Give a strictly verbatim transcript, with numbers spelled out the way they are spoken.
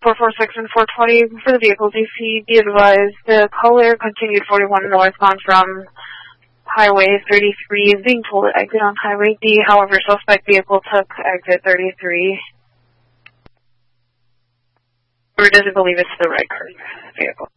four four six and four twenty for the vehicle D C. Be advised, the caller continued forty-one northbound from Highway thirty-three, is being told to exit on Highway D. However, suspect vehicle took exit thirty-three. Or does it believe it's the right car vehicle?